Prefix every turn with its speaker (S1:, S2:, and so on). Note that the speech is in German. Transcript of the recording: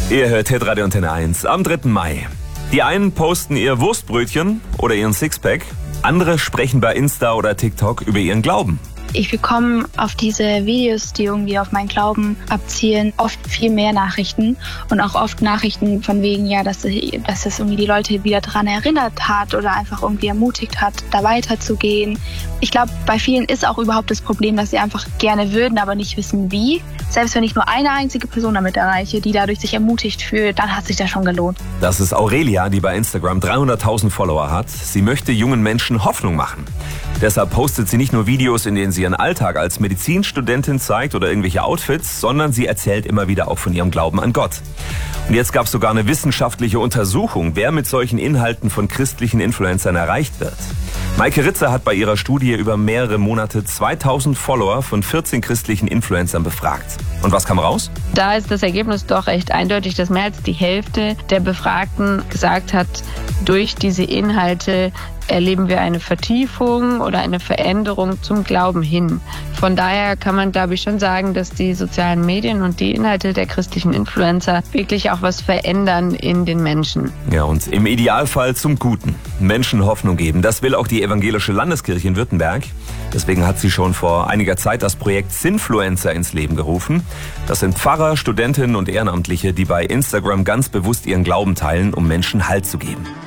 S1: Ihr hört Hitradio Antenne 1 am 3. Mai. Die einen posten ihr Wurstbrötchen oder ihren Sixpack, andere sprechen bei Insta oder TikTok über ihren Glauben.
S2: Ich bekomme auf diese Videos, die irgendwie auf meinen Glauben abzielen, oft viel mehr Nachrichten und auch oft Nachrichten von wegen, ja, dass es irgendwie die Leute wieder daran erinnert hat oder einfach irgendwie ermutigt hat, da weiterzugehen. Ich glaube, bei vielen ist auch überhaupt das Problem, dass sie einfach gerne würden, aber nicht wissen wie. Selbst wenn ich nur eine einzige Person damit erreiche, die dadurch sich ermutigt fühlt, dann hat sich das schon gelohnt.
S1: Das ist Aurelia, die bei Instagram 300.000 Follower hat. Sie möchte jungen Menschen Hoffnung machen. Deshalb postet sie nicht nur Videos, in denen sie ihren Alltag als Medizinstudentin zeigt oder irgendwelche Outfits, sondern sie erzählt immer wieder auch von ihrem Glauben an Gott. Und jetzt gab es sogar eine wissenschaftliche Untersuchung, wer mit solchen Inhalten von christlichen Influencern erreicht wird. Maike Ritzer hat bei ihrer Studie über mehrere Monate 2000 Follower von 14 christlichen Influencern befragt. Und was kam raus?
S3: Da ist das Ergebnis doch recht eindeutig, dass mehr als die Hälfte der Befragten gesagt hat, durch diese Inhalte erleben wir eine Vertiefung oder eine Veränderung zum Glauben hin. Von daher kann man, glaube ich, schon sagen, dass die sozialen Medien und die Inhalte der christlichen Influencer wirklich auch was verändern in den Menschen.
S1: Ja, und im Idealfall zum Guten. Menschen Hoffnung geben. Das will auch die Evangelische Landeskirche in Württemberg. Deswegen hat sie schon vor einiger Zeit das Projekt Sinfluencer ins Leben gerufen. Das sind Pfarrer, Studentinnen und Ehrenamtliche, die bei Instagram ganz bewusst ihren Glauben teilen, um Menschen Halt zu geben.